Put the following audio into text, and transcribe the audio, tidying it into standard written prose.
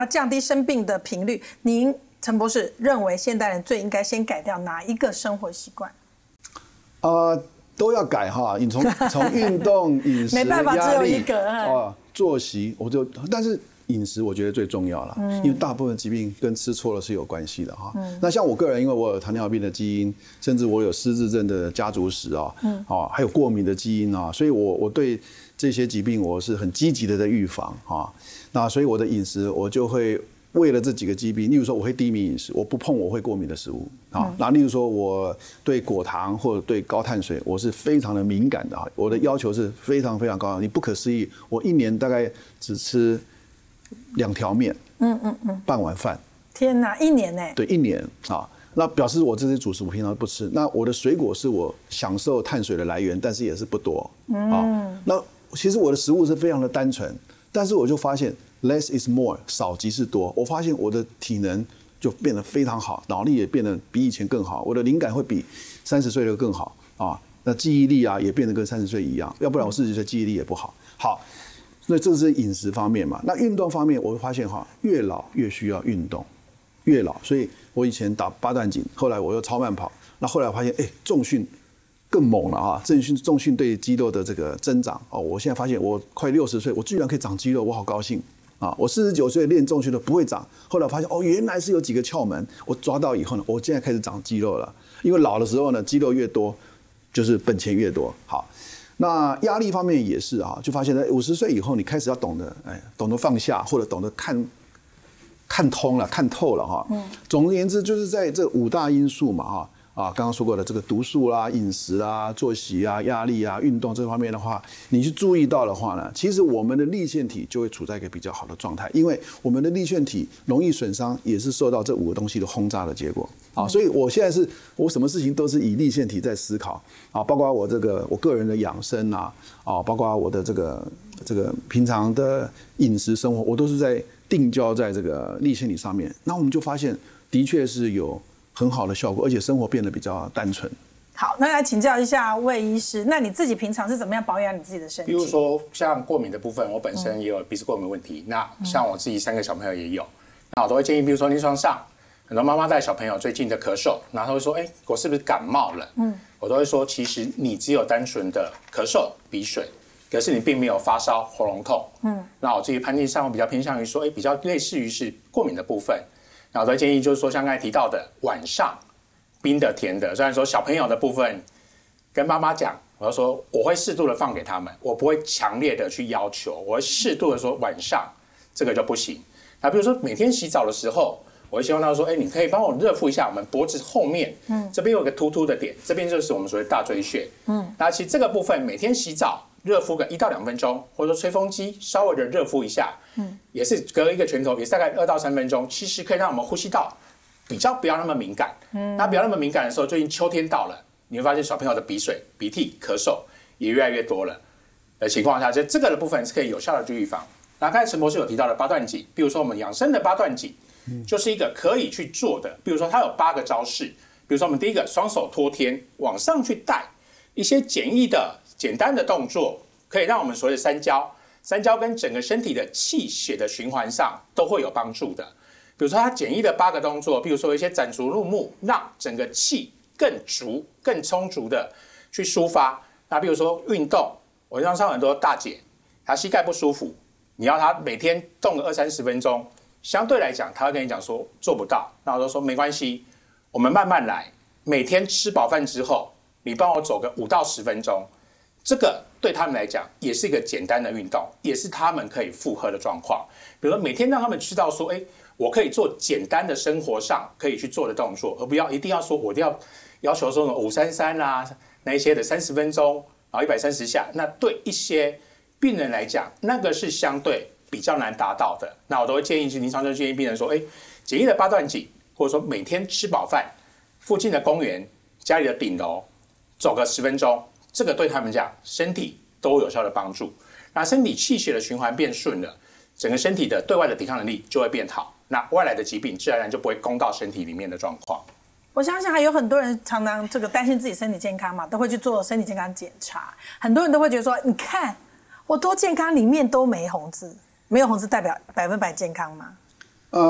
降低生病的频率，您陈博士认为现代人最应该先改掉哪一个生活习惯？ 都要改哈，你从运动、饮食、 没办法，只有一个作息，但是饮食我觉得最重要了，因为大部分疾病跟吃错了是有关系的哈。那像我个人，因为我有糖尿病的基因，甚至我有失智症的家族史还有过敏的基因啊，所以我对这些疾病我是很积极的在预防啊。那所以我的饮食我就会为了这几个疾病，例如说我会低米饮食，我不碰我会过敏的食物啊。那例如说我对果糖或者对高碳水我是非常的敏感的啊，我的要求是非常非常高的，你不可思议，我一年大概只吃2条面，半碗饭。 天哪，1年呢？ 对，1年啊。那表示我这些主食我平常不吃。那我的水果是我享受碳水的来源，但是也是不多啊。那其实我的食物是非常的单纯，但是我就发现 less is more， 少即是多。我发现我的体能就变得非常好，脑力也变得比以前更好，我的灵感会比30岁的更好啊。那记忆力也变得跟30岁一样，要不然我40岁记忆力也不好。好。所以这是饮食方面嘛。那运动方面，我会发现越老越需要运动，越老。所以我以前打8段锦，后来我又超慢跑。那后来我发现，重训更猛了啊！重训对肌肉的这个增长我现在发现我快60岁，我居然可以长肌肉，我好高兴啊！我49岁练重训的不会长，后来发现原来是有几个窍门，我抓到以后呢，我现在开始长肌肉了。因为老的时候呢，肌肉越多，就是本钱越多。好。那压力方面也是就发现在50岁以后，你开始要懂得放下，或者懂得看通了、看透了总而言之，就是在这5大因素嘛刚刚说过的这个毒素啦、饮食啦、作息啊、压力啊、运动这方面的话，你去注意到的话呢，其实我们的粒线体就会处在一个比较好的状态，因为我们的粒线体容易损伤，也是受到这5个东西的轰炸的结果。所以我现在我什么事情都是以粒线体在思考包括我个人的养生包括我的这个平常的饮食生活，我都是在定焦在这个粒线体上面。那我们就发现，的确是有很好的效果，而且生活变得比较单纯。 好，那来请教一下魏医师，那你自己平常是怎么样保养你自己的身体？ 比如说像过敏的部分，我本身也有鼻子过敏问题，那像我自己3个小朋友也有，那我都会建议，比如说临床上。很多妈妈带小朋友最近的咳嗽，然后会说：“我是不是感冒了？”我都会说，其实你只有单纯的咳嗽、鼻水，可是你并没有发烧、喉咙痛。那我自己判定上会比较偏向于说，比较类似于是过敏的部分。那我都建议就是说，像刚才提到的，晚上冰的、甜的，虽然说小朋友的部分跟妈妈讲，我就说我会适度的放给他们，我不会强烈的去要求，我会适度的说晚上这个就不行。那比如说每天洗澡的时候。我会希望他说，你可以帮我热敷一下我们脖子后面，这边有个凸凸的点，这边就是我们所谓大椎穴，那其实这个部分每天洗澡热敷个1到2分钟，或者说吹风机稍微的热敷一下，也是隔一个拳头，也是大概2到3分钟，其实可以让我们呼吸道比较不要那么敏感。那不要那么敏感的时候，最近秋天到了，你会发现小朋友的鼻水、鼻涕、咳嗽也越来越多了的情况下，这个的部分是可以有效的去预防。那刚才陈博士有提到的8段锦，比如说我们养生的8段锦。就是一个可以去做的，比如说它有8个招式，比如说我们第一个双手托天往上去带，一些简单的动作，可以让我们所谓的三焦跟整个身体的气血的循环上都会有帮助的。比如说它简易的8个动作，比如说一些展足入目，让整个气更足、更充足的去抒发。那比如说运动，我经常上很多大姐，她膝盖不舒服，你要她每天动个20-30分钟。相对来讲，他会跟你讲说做不到，那我就说没关系，我们慢慢来。每天吃饱饭之后，你帮我走个5到10分钟，这个对他们来讲也是一个简单的运动，也是他们可以负荷的状况。比如说每天让他们知道说，我可以做简单的生活上可以去做的动作，而不要一定要说我一定要要求说533啦那一些的30分钟，然后130下，那对一些病人来讲，那个是相对比较难达到的。那我都会建议，临床就建议病人说，简易的8段锦，或者说每天吃饱饭，附近的公园、家里的顶楼走个10分钟，这个对他们讲身体都有效的帮助。那身体气血的循环变顺了，整个身体的对外的抵抗能力就会变好，那外来的疾病自然而然就不会攻到身体里面的状况。 我相信还有很多人常常担心自己身体健康嘛，都会去做身体健康检查。很多人都会觉得说，你看我多健康，里面都没红字。没有红字代表100%健康吗？